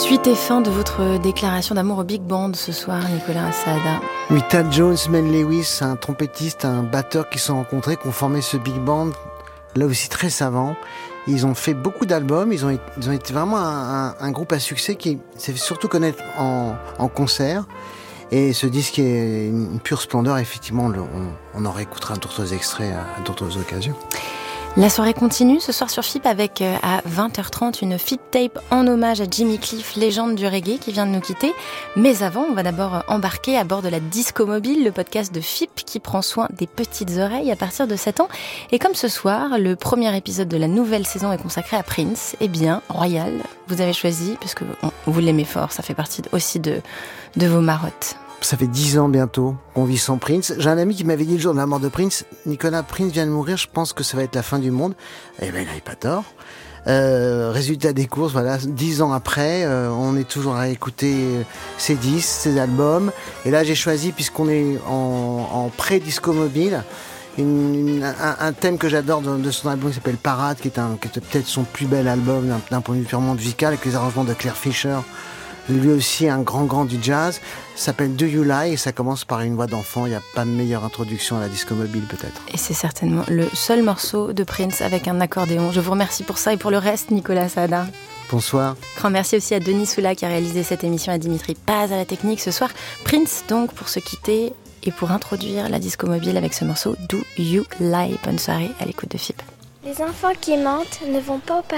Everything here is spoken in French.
Suite et fin de votre déclaration d'amour au Big Band ce soir, Nicolas Saada. Oui, Thad Jones, Mel Lewis, un trompettiste, un batteur qui se sont rencontrés, qui ont formé ce Big Band, là aussi très savant. Ils ont fait beaucoup d'albums, ils ont été vraiment un groupe à succès qui s'est fait surtout connaître en concert. Et ce disque est une pure splendeur, effectivement, on en réécoutera d'autres extraits à d'autres occasions. La soirée continue ce soir sur FIP avec à 20h30 une FIP tape en hommage à Jimmy Cliff, légende du reggae qui vient de nous quitter. Mais avant, on va d'abord embarquer à bord de la Disco Mobile, le podcast de FIP qui prend soin des petites oreilles à partir de 7 ans. Et comme ce soir, le premier épisode de la nouvelle saison est consacré à Prince, eh bien, Royal, vous avez choisi, parce que vous l'aimez fort, ça fait partie aussi de vos marottes. Ça fait 10 ans bientôt qu'on vit sans Prince. J'ai un ami qui m'avait dit le jour de la mort de Prince, Nicolas, Prince vient de mourir, je pense que ça va être la fin du monde. Eh ben, il n'avait pas tort. Résultat des courses, voilà, 10 ans après, on est toujours à écouter ses disques, ses albums. Et là, j'ai choisi, puisqu'on est en pré-disco mobile, un thème que j'adore de son album qui s'appelle Parade, qui est peut-être son plus bel album d'un point de vue purement musical, avec les arrangements de Claire Fischer. Lui aussi un grand du jazz, s'appelle Do You Lie et ça commence par une voix d'enfant. Il n'y a pas de meilleure introduction à la disco mobile peut-être. Et c'est certainement le seul morceau de Prince avec un accordéon. Je vous remercie pour ça et pour le reste, Nicolas Saada. Bonsoir. Grand merci aussi à Denis Soula qui a réalisé cette émission, à Dimitri Paz à la technique ce soir. Prince donc pour se quitter et pour introduire la disco mobile avec ce morceau Do You Lie. Bonne soirée à l'écoute de FIP. Les enfants qui mentent ne vont pas au